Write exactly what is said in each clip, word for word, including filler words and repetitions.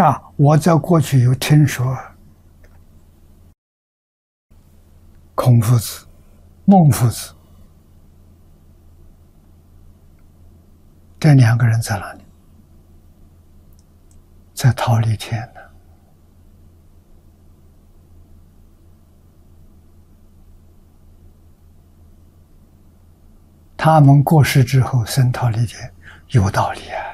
啊，我在过去有听说孔夫子、孟夫子这两个人在哪里？在忉利天呢。他们过世之后升忉利天，有道理啊。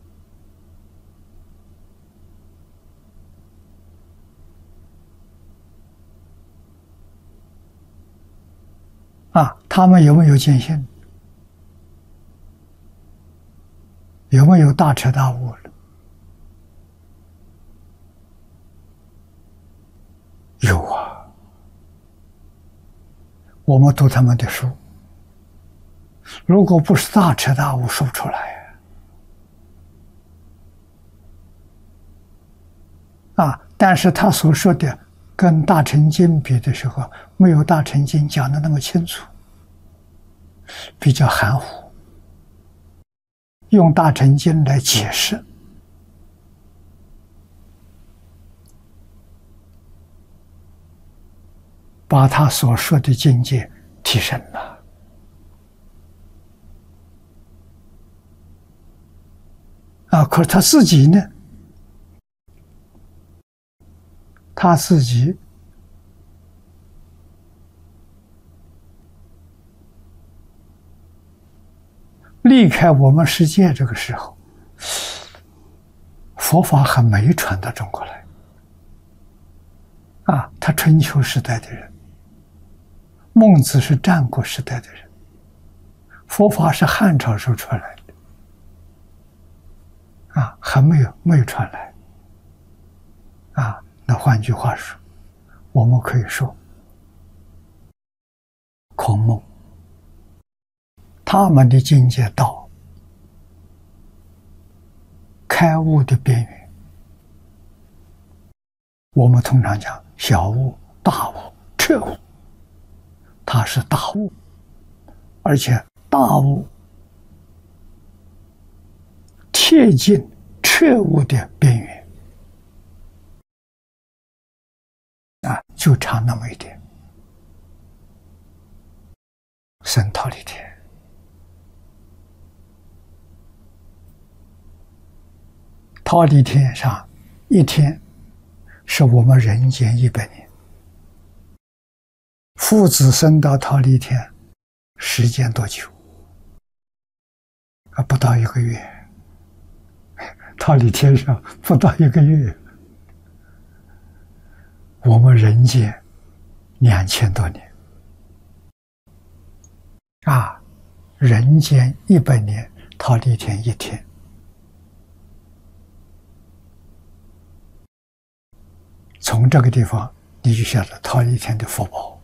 啊，他们有没有见性？有没有大彻大悟了？有啊。我们读他们的书，如果不是大彻大悟，说不出来啊。但是他所说的跟大乘经比的时候，没有大乘经讲的那么清楚，比较含糊，用大乘经来解释，把他所说的境界提升了。啊，可是他自己呢？他自己离开我们世界这个时候，佛法还没传到中国来。啊，他春秋时代的人，孟子是战国时代的人，佛法是汉朝时候传来的。啊，还没有没有传来。啊，那换句话说，我们可以说，孔孟他们的境界到开悟的边缘。我们通常讲小悟、大悟、彻悟，它是大悟，而且大悟贴近彻悟的边缘啊，就差那么一点。升忉利天，忉利天上一天是我们人间一百年。父子升到忉利天时间多久？啊，不到一个月。忉利天上不到一个月，我们人间两千多年。啊，人间一百年，忉利天一天。从这个地方，你就晓得忉利天的福报。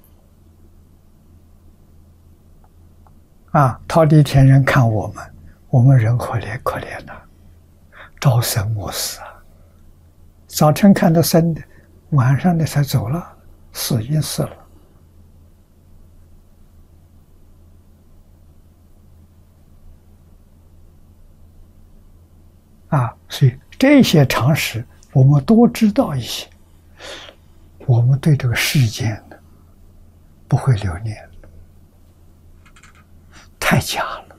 啊，忉利天人看我们，我们人可怜可怜了，朝生暮死啊。早晨看到生的，晚上的才走了，死已死了。啊，所以这些常识我们多知道一些，我们对这个世间呢不会留恋了，太假了。